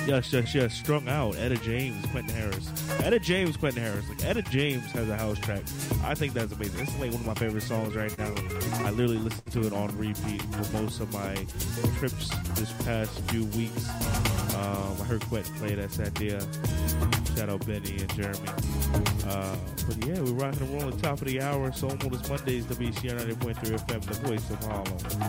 Yes. Strung Out. Etta James, Quentin Harris. Etta James, Quentin Harris. Like, Etta James has a house track. I think that's amazing. It's like one of my favorite songs right now. I literally listen to it on repeat for most of my trips this past few weeks. I heard Quentin play it at Sandia. Shout out Benny and Jeremy. But yeah, we're rocking and rolling top of the hour. So almost Mondays, WCR 90.3 FM, the voice of Harlem.